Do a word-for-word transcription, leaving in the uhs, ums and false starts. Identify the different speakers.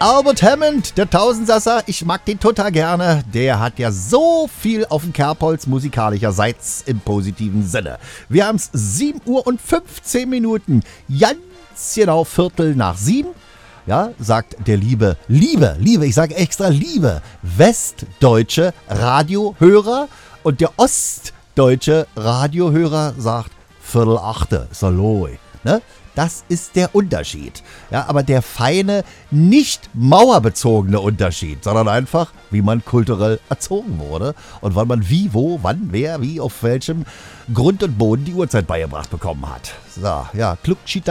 Speaker 1: Albert Hammond, der Tausendsasser, ich mag den total gerne. Der hat ja so viel auf dem Kerbholz musikalischerseits im positiven Sinne. Wir haben es sieben Uhr und fünfzehn Minuten, ganz genau Viertel nach sieben. Ja, sagt der liebe, liebe, liebe, ich sage extra liebe, westdeutsche Radiohörer. Und der ostdeutsche Radiohörer sagt Viertel achte, Saloi, ne? Das ist der Unterschied. Ja, aber der feine, nicht mauerbezogene Unterschied, sondern einfach, wie man kulturell erzogen wurde und wann man wie, wo, wann, wer, wie, auf welchem Grund und Boden die Uhrzeit beigebracht bekommen hat. So, ja, Klugschita